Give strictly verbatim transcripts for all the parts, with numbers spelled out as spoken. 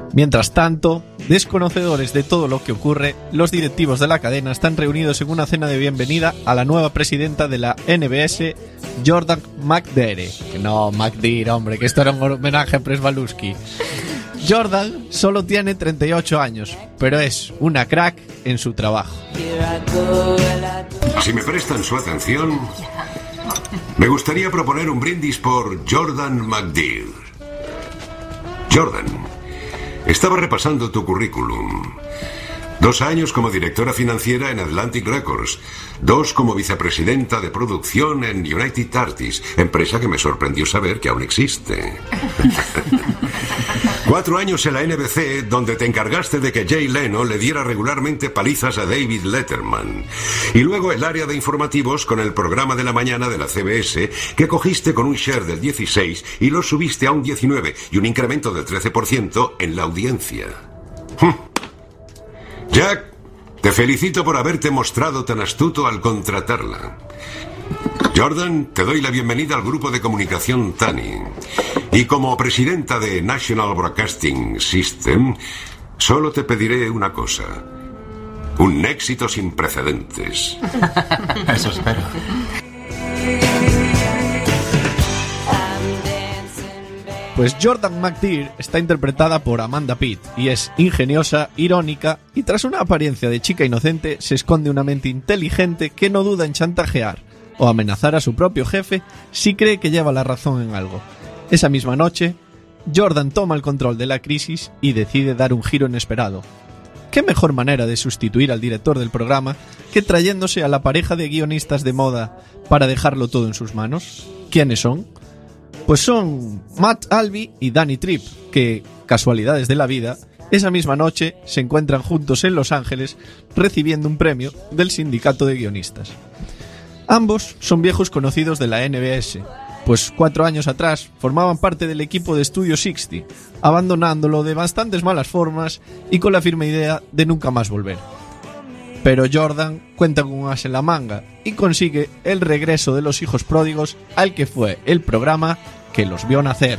Mientras tanto, desconocedores de todo lo que ocurre, los directivos de la cadena están reunidos en una cena de bienvenida a la nueva presidenta de la N B S, Jordan McDare. Que no, McDare, hombre, que esto era un homenaje a Presbaluski. Jordan solo tiene treinta y ocho años, pero es una crack en su trabajo. Si me prestan su atención, me gustaría proponer un brindis por Jordan McDare. Jordan, estaba repasando tu currículum. Dos años como directora financiera en Atlantic Records. Dos como vicepresidenta de producción en United Artists, empresa que me sorprendió saber que aún existe. Cuatro años en la N B C, donde te encargaste de que Jay Leno le diera regularmente palizas a David Letterman. Y luego el área de informativos con el programa de la mañana de la C B S, que cogiste con un share del dieciséis y lo subiste a un diecinueve y un incremento del trece por ciento en la audiencia. Jack, te felicito por haberte mostrado tan astuto al contratarla. Jordan, te doy la bienvenida al grupo de comunicación Tani. Y como presidenta de National Broadcasting System, solo te pediré una cosa. Un éxito sin precedentes. Eso espero. Pues Jordan McDare está interpretada por Amanda Pitt y es ingeniosa, irónica y tras una apariencia de chica inocente se esconde una mente inteligente que no duda en chantajear o amenazar a su propio jefe si cree que lleva la razón en algo. Esa misma noche, Jordan toma el control de la crisis y decide dar un giro inesperado. ¿Qué mejor manera de sustituir al director del programa que trayéndose a la pareja de guionistas de moda para dejarlo todo en sus manos? ¿Quiénes son? Pues son Matt Albee y Danny Tripp, que, casualidades de la vida, esa misma noche se encuentran juntos en Los Ángeles recibiendo un premio del sindicato de guionistas. Ambos son viejos conocidos de la N B S, pues cuatro años atrás formaban parte del equipo de Studio sesenta, abandonándolo de bastantes malas formas y con la firme idea de nunca más volver. Pero Jordan cuenta con un as en la manga y consigue el regreso de los hijos pródigos al que fue el programa que los vio nacer.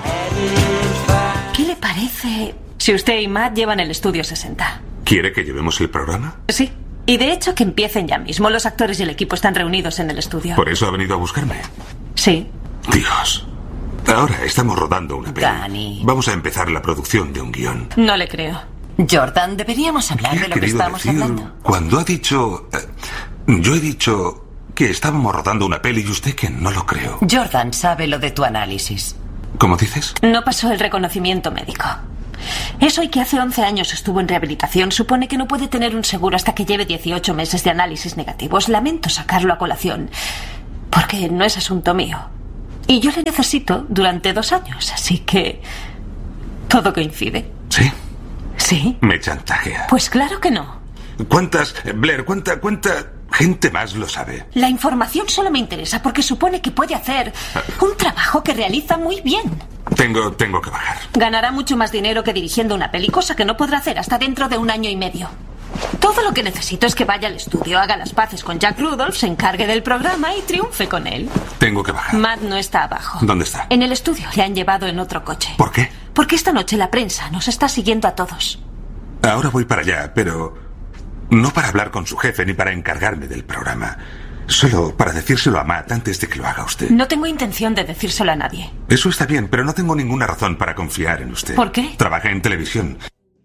¿Qué le parece si usted y Matt llevan el Estudio sesenta? ¿Quiere que llevemos el programa? Sí. Y de hecho que empiecen ya mismo. Los actores y el equipo están reunidos en el estudio. ¿Por eso ha venido a buscarme? Sí. Dios. Ahora estamos rodando una peli. Danny. Vamos a empezar la producción de un guión. No le creo. Jordan, deberíamos hablar de lo que estamos decir, hablando. Cuando ha dicho... Eh, yo he dicho que estábamos rodando una peli y usted que no lo creo. Jordan sabe lo de tu análisis. ¿Cómo dices? No pasó el reconocimiento médico. Eso y que hace once años estuvo en rehabilitación supone que no puede tener un seguro hasta que lleve dieciocho meses de análisis negativos. Lamento sacarlo a colación, porque no es asunto mío. Y yo le necesito durante dos años, así que... todo coincide. ¿Sí? ¿Sí? Me chantajea. Pues claro que no. ¿Cuántas, Blair, cuánta, cuánta gente más lo sabe? La información solo me interesa porque supone que puede hacer un trabajo que realiza muy bien. Tengo, tengo que bajar. Ganará mucho más dinero que dirigiendo una peli, cosa que no podrá hacer hasta dentro de un año y medio. Todo lo que necesito es que vaya al estudio, haga las paces con Jack Rudolph, se encargue del programa y triunfe con él. Tengo que bajar. Matt no está abajo. ¿Dónde está? En el estudio. Le han llevado en otro coche. ¿Por qué? Porque esta noche la prensa nos está siguiendo a todos. Ahora voy para allá, pero no para hablar con su jefe ni para encargarme del programa. Solo para decírselo a Matt antes de que lo haga usted. No tengo intención de decírselo a nadie. Eso está bien, pero no tengo ninguna razón para confiar en usted. ¿Por qué? Trabaja en televisión.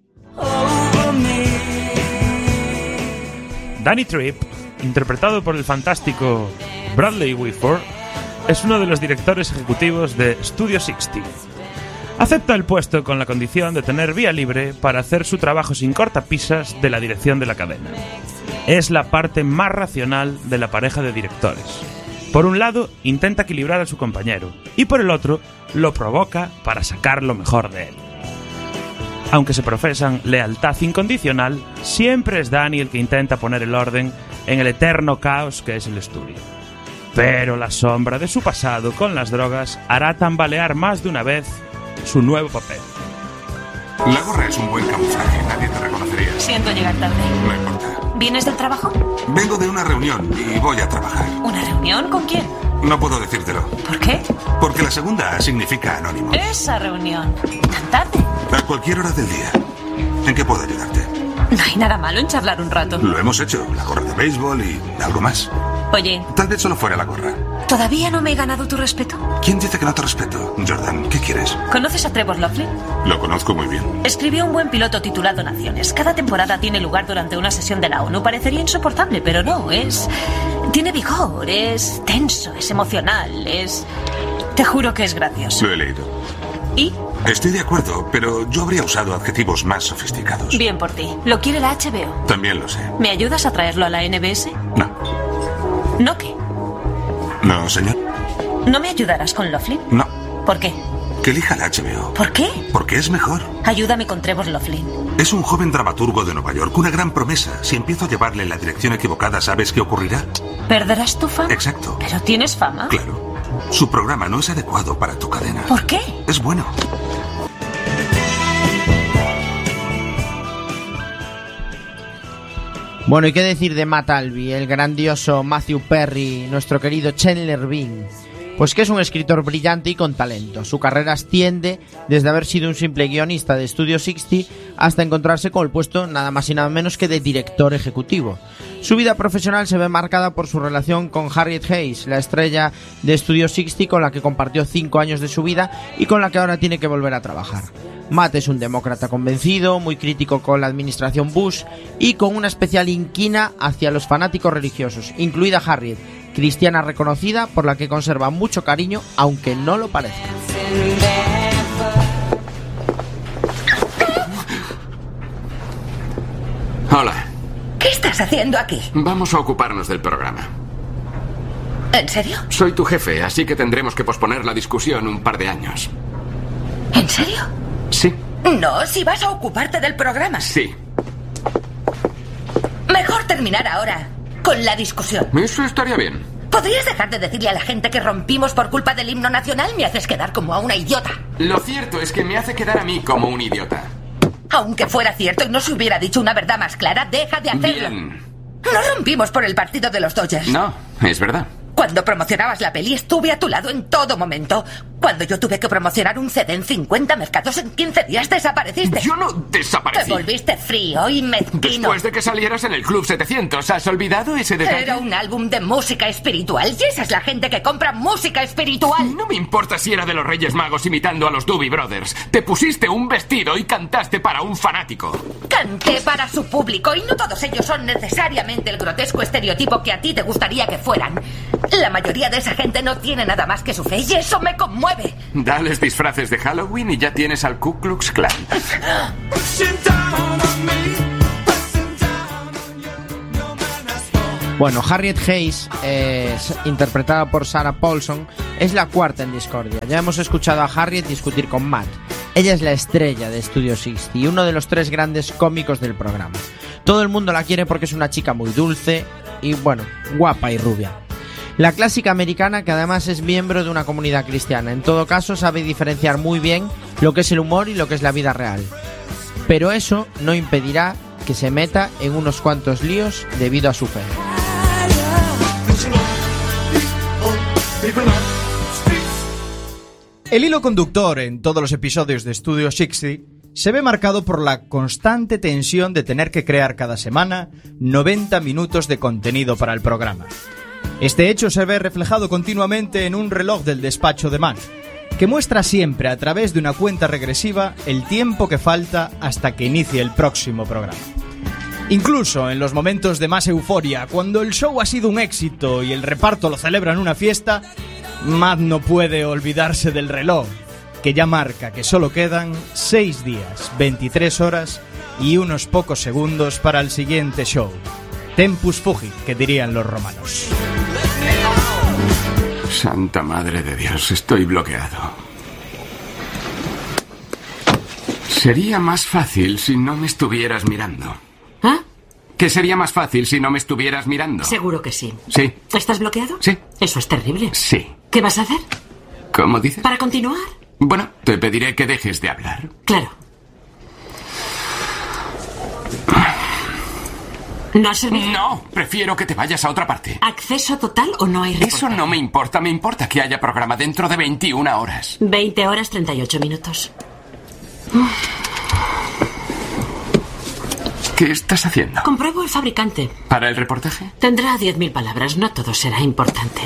Danny Tripp, interpretado por el fantástico Bradley Whitford, es uno de los directores ejecutivos de Studio sesenta. Acepta el puesto con la condición de tener vía libre para hacer su trabajo sin cortapisas de la dirección de la cadena. Es la parte más racional de la pareja de directores. Por un lado, intenta equilibrar a su compañero, y por el otro, lo provoca para sacar lo mejor de él. Aunque se profesan lealtad incondicional, siempre es Danny el que intenta poner el orden en el eterno caos que es el estudio. Pero la sombra de su pasado con las drogas hará tambalear más de una vez su nuevo papel. La gorra es un buen camuflaje, nadie te reconocería. Siento llegar tarde. No importa. ¿Vienes del trabajo? Vengo de una reunión y voy a trabajar. ¿Una reunión con quién? no puedo decírtelo. ¿Por qué? Porque la segunda significa anónimo. Esa reunión. ¿Tan tarde? A cualquier hora del día. ¿En qué puedo ayudarte? No hay nada malo en charlar un rato. Lo hemos hecho. La gorra de béisbol y algo más. Oye, Tal vez solo fuera la gorra. ¿todavía no me he ganado tu respeto? ¿Quién dice que no te respeto? Jordan, ¿qué quieres? ¿Conoces a Trevor Laughlin? Lo conozco muy bien. Escribió un buen piloto titulado Naciones. Cada temporada tiene lugar durante una sesión de la ONU. Parecería insoportable, pero no, es... Tiene vigor, es tenso, es emocional, es... Te juro que es gracioso. Lo he leído. ¿Y? Estoy de acuerdo, pero yo habría usado adjetivos más sofisticados. Bien por ti. ¿Lo quiere la H B O? También lo sé. ¿Me ayudas a traerlo a la N B S? No. ¿No qué? No, señor. ¿No me ayudarás con Laughlin? No. ¿Por qué? Que elija la H B O. ¿Por qué? Porque es mejor. Ayúdame con Trevor Laughlin. Es un joven dramaturgo de Nueva York, una gran promesa. Si empiezo a llevarle en la dirección equivocada, ¿sabes qué ocurrirá? ¿Perderás tu fama? Exacto. ¿Pero tienes fama? Claro. Su programa no es adecuado para tu cadena. ¿Por qué? Es bueno. Bueno, ¿y qué decir de Matt Albee, el grandioso Matthew Perry, nuestro querido Chandler Bing? Pues que es un escritor brillante y con talento. Su carrera asciende desde haber sido un simple guionista de Studio sesenta hasta encontrarse con el puesto nada más y nada menos que de director ejecutivo. Su vida profesional se ve marcada por su relación con Harriet Hayes, la estrella de Studio sesenta con la que compartió cinco años de su vida y con la que ahora tiene que volver a trabajar. Matt es un demócrata convencido, muy crítico con la administración Bush y con una especial inquina hacia los fanáticos religiosos, incluida Harriet, cristiana reconocida por la que conserva mucho cariño, aunque no lo parezca. Hola. ¿Qué estás haciendo aquí? Vamos a ocuparnos del programa. ¿En serio? Soy tu jefe, así que tendremos que posponer la discusión un par de años. ¿En serio? Sí. No, si vas a ocuparte del programa. Sí. Mejor terminar ahora con la discusión. Eso estaría bien. ¿Podrías dejar de decirle a la gente que rompimos por culpa del himno nacional? Me haces quedar como a una idiota. Lo cierto es que me hace quedar a mí como un idiota. Aunque fuera cierto y no se hubiera dicho una verdad más clara, deja de hacerlo. Bien. No rompimos por el partido de los Dodgers. No, es verdad. Cuando promocionabas la peli estuve a tu lado en todo momento. Cuando yo tuve que promocionar un C D en cincuenta mercados en quince días desapareciste. Yo no desaparecí. Te volviste frío y mezquino. Después de que salieras en el Club setecientos, ¿has olvidado ese detalle? Era un álbum de música espiritual y esa es la gente que compra música espiritual. No me importa si era de los Reyes Magos imitando a los Doobie Brothers. Te pusiste un vestido y cantaste para un fanático. Canté para su público y no todos ellos son necesariamente el grotesco estereotipo que a ti te gustaría que fueran. La mayoría de esa gente no tiene nada más que su fe y eso me conmueve. Dales disfraces de Halloween y ya tienes al Ku Klux Klan. Bueno, Harriet Hayes, eh, interpretada por Sarah Paulson, es la cuarta en discordia. Ya hemos escuchado a Harriet discutir con Matt. Ella es la estrella de Studio sesenta y uno de los tres grandes cómicos del programa. Todo el mundo la quiere porque es una chica muy dulce y, bueno, guapa y rubia. La clásica americana que además es miembro de una comunidad cristiana. En todo caso, sabe diferenciar muy bien lo que es el humor y lo que es la vida real. Pero eso no impedirá que se meta en unos cuantos líos debido a su fe. El hilo conductor en todos los episodios de Studio sesenta se ve marcado por la constante tensión de tener que crear cada semana noventa minutos de contenido para el programa. Este hecho se ve reflejado continuamente en un reloj del despacho de Matt, que muestra siempre a través de una cuenta regresiva el tiempo que falta hasta que inicie el próximo programa. Incluso en los momentos de más euforia, cuando el show ha sido un éxito y el reparto lo celebra en una fiesta, Matt no puede olvidarse del reloj, que ya marca que solo quedan seis días, veintitrés horas y unos pocos segundos para el siguiente show. Tempus fugit, que dirían los romanos. Santa Madre de Dios, estoy bloqueado. Sería más fácil si no me estuvieras mirando. ¿Ah? ¿Qué sería más fácil si no me estuvieras mirando? Seguro que sí. Sí. ¿Estás bloqueado? Sí. Eso es terrible. Sí. ¿Qué vas a hacer? ¿Cómo dices? ¿Para continuar? Bueno, te pediré que dejes de hablar. Claro. ¿No has servido? No, prefiero que te vayas a otra parte. ¿Acceso total o no hay reportaje? Eso no me importa, me importa que haya programa dentro de veintiuna horas. veinte horas, treinta y ocho minutos. ¿Qué estás haciendo? Compruebo el fabricante. ¿Para el reportaje? Tendrá diez mil palabras, no todo será importante.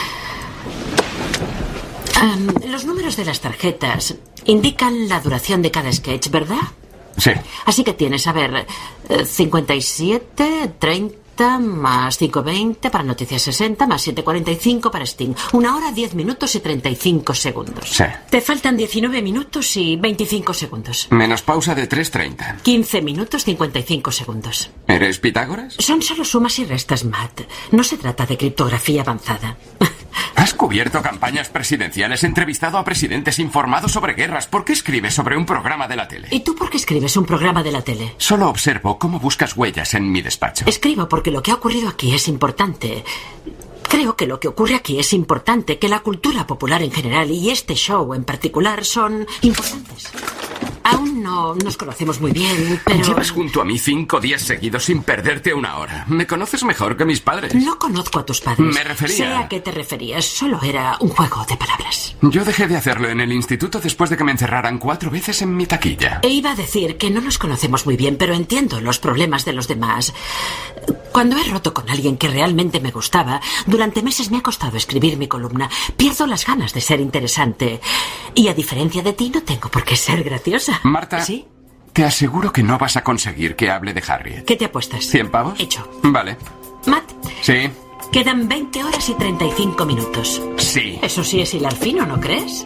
Um, los números de las tarjetas indican la duración de cada sketch, ¿verdad? Sí. Así que tienes, a ver, cincuenta y siete, treinta, más cinco, veinte, para Noticias sesenta, más siete, cuarenta y cinco para Sting. Una hora, diez minutos y treinta y cinco segundos. Sí. Te faltan diecinueve minutos y veinticinco segundos. Menos pausa de tres treinta. quince minutos, cincuenta y cinco segundos. ¿Eres Pitágoras? Son solo sumas y restas, Matt. No se trata de criptografía avanzada. Has cubierto campañas presidenciales, entrevistado a presidentes, informado sobre guerras. ¿Por qué escribes sobre un programa de la tele? ¿Y tú por qué escribes un programa de la tele? Solo observo cómo buscas huellas en mi despacho. Escribo porque lo que ha ocurrido aquí es importante. Creo que lo que ocurre aquí es importante, que la cultura popular en general y este show en particular son importantes. Aún no nos conocemos muy bien, pero... Llevas junto a mí cinco días seguidos sin perderte una hora. Me conoces mejor que mis padres. No conozco a tus padres. Me refería... Sé a qué te referías. Solo era un juego de palabras. Yo dejé de hacerlo en el instituto después de que me encerraran cuatro veces en mi taquilla. E iba a decir que no nos conocemos muy bien, pero entiendo los problemas de los demás. Cuando he roto con alguien que realmente me gustaba, durante meses me ha costado escribir mi columna. Pierdo las ganas de ser interesante. Y a diferencia de ti, no tengo por qué ser graciosa. Marta, ¿sí? Te aseguro que no vas a conseguir que hable de Harriet. ¿Qué te apuestas? ¿Cien pavos? Hecho. Vale. Matt. Sí. Quedan veinte horas y treinta y cinco minutos. Sí. Eso sí es hilar fino, ¿no crees?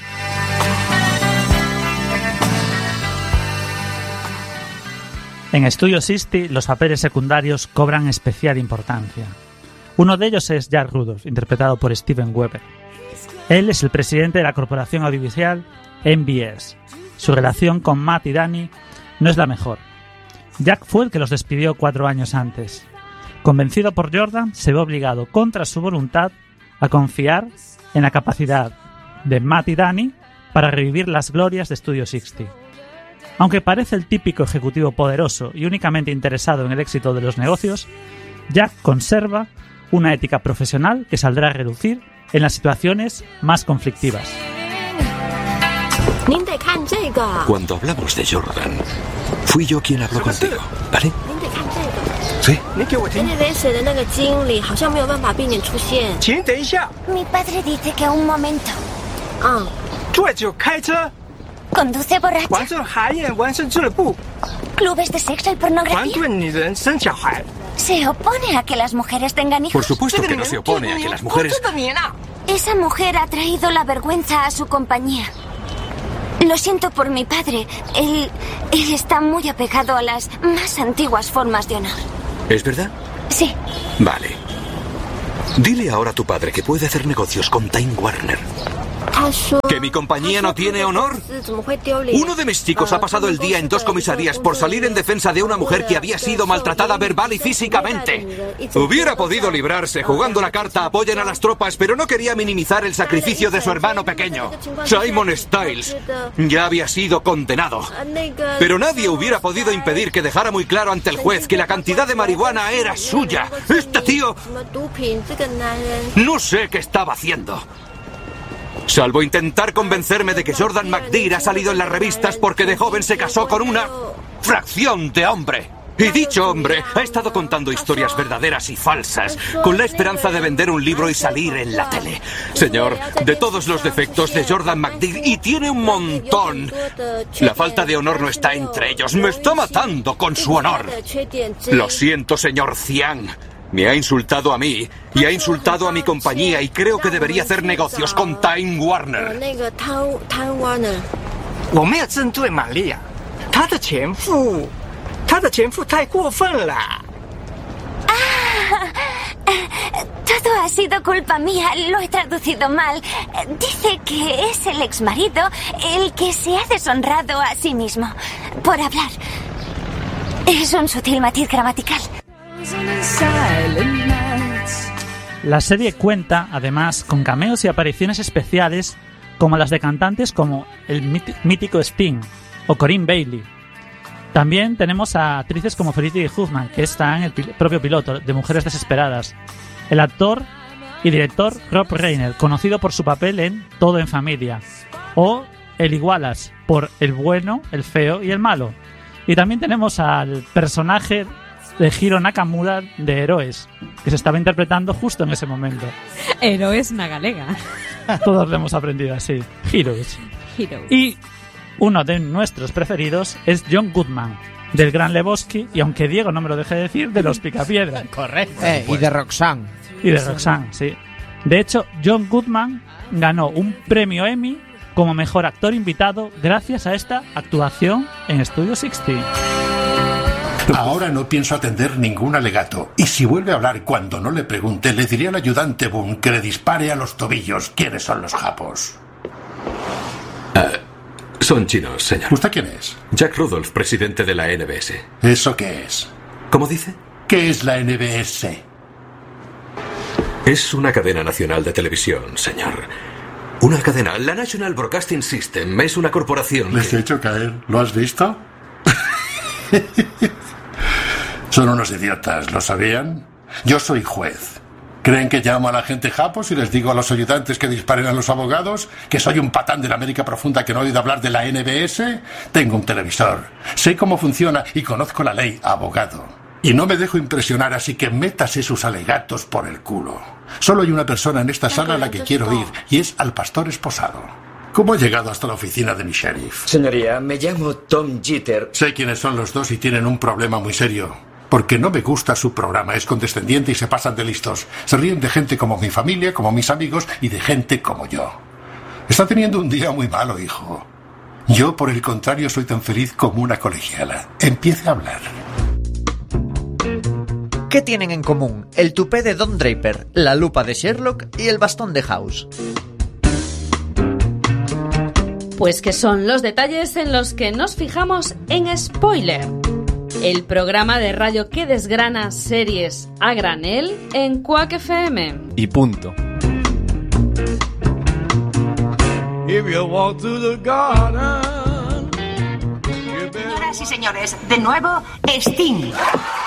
En Studio sesenta, los papeles secundarios cobran especial importancia. Uno de ellos es Jack Rudolph, interpretado por Steven Weber. Él es el presidente de la corporación audiovisual N B S. Su relación con Matt y Danny no es la mejor. Jack fue el que los despidió cuatro años antes. Convencido por Jordan, se ve obligado, contra su voluntad, a confiar en la capacidad de Matt y Danny para revivir las glorias de Studio sesenta. Aunque parece el típico ejecutivo poderoso y únicamente interesado en el éxito de los negocios, Jack conserva una ética profesional que saldrá a relucir en las situaciones más conflictivas. Cuando hablamos de Jordan, fui yo quien habló contigo, ¿vale? Sí. Mi padre dice que un momento. Conduce borracho. Clubes de sexo y pornografía. Se opone a que las mujeres tengan hijos. Por supuesto que no se opone a que las mujeres... Esa mujer ha traído la vergüenza a su compañía. Lo siento por mi padre. Él, él está muy apegado a las más antiguas formas de honor. ¿Es verdad? Sí. Vale. Dile ahora a tu padre que puede hacer negocios con Time Warner. ¿Que mi compañía no tiene honor? Uno de mis chicos ha pasado el día en dos comisarías por salir en defensa de una mujer que había sido maltratada verbal y físicamente. Hubiera podido librarse jugando la carta apoyen a las tropas, pero no quería minimizar el sacrificio de su hermano pequeño. Simon Styles ya había sido condenado. Pero nadie hubiera podido impedir que dejara muy claro ante el juez que la cantidad de marihuana era suya. Este tío... no sé qué estaba haciendo. Salvo intentar convencerme de que Jordan McDear ha salido en las revistas porque de joven se casó con una fracción de hombre. Y dicho hombre ha estado contando historias verdaderas y falsas con la esperanza de vender un libro y salir en la tele. Señor, de todos los defectos de Jordan McDear, y tiene un montón, la falta de honor no está entre ellos. Me está matando con su honor. Lo siento, señor Cian. Me ha insultado a mí y ha insultado a mi compañía y creo que debería hacer negocios con Time Warner. Todo ha sido culpa mía, lo he traducido mal. Dice que es el exmarido el que se ha deshonrado a sí mismo por hablar. Es un sutil matiz gramatical. La serie cuenta, además, con cameos y apariciones especiales como las de cantantes como el mítico Sting o Corinne Bailey. También tenemos a actrices como Felicity Huffman, que está en el pil- propio piloto de Mujeres Desesperadas. El actor y director Rob Reiner, conocido por su papel en Todo en Familia. O Eli Wallace, por El bueno, el feo y el malo. Y también tenemos al personaje de Hiro Nakamura de Héroes, que se estaba interpretando justo en ese momento. Héroes na galega. Todos lo hemos aprendido así. Heroes. Heroes. Y uno de nuestros preferidos es John Goodman, del Gran Lebowski, y aunque Diego no me lo deje decir, de Los Picapiedra. Correcto. Eh, y de Roxanne. Y de Roxanne, sí. De hecho, John Goodman ganó un premio Emmy como mejor actor invitado gracias a esta actuación en Studio sesenta. Ahora no pienso atender ningún alegato. Y si vuelve a hablar cuando no le pregunte, le diré al ayudante Boone que le dispare a los tobillos. ¿Quiénes son los japos? Uh, son chinos, señor. ¿Usted quién es? Jack Rudolph, presidente de la N B S. ¿Eso qué es? ¿Cómo dice? ¿Qué es la N B S? Es una cadena nacional de televisión, señor. Una cadena. La National Broadcasting System es una corporación. Les que... he hecho caer. ¿Lo has visto? Son unos idiotas, ¿lo sabían? Yo soy juez. ¿Creen que llamo a la gente japos y les digo a los ayudantes que disparen a los abogados? ¿Que soy un patán de la América profunda que no ha oído hablar de la N B S? Tengo un televisor. Sé cómo funciona y conozco la ley, abogado. Y no me dejo impresionar, así que métase sus alegatos por el culo. Solo hay una persona en esta sala a la que quiero ir, y es al pastor esposado. ¿Cómo ha llegado hasta la oficina de mi sheriff? Señoría, me llamo Tom Jeter. Sé quiénes son los dos y tienen un problema muy serio. Porque no me gusta su programa, es condescendiente y se pasan de listos. Se ríen de gente como mi familia, como mis amigos y de gente como yo. Está teniendo un día muy malo, hijo. Yo, por el contrario, soy tan feliz como una colegiala. Empiece a hablar. ¿Qué tienen en común el tupé de Don Draper, la lupa de Sherlock y el bastón de House? Pues que son los detalles en los que nos fijamos en Spoiler, el programa de radio que desgrana series a granel en Quack F M. Y punto. Señoras y señores, de nuevo, Sting.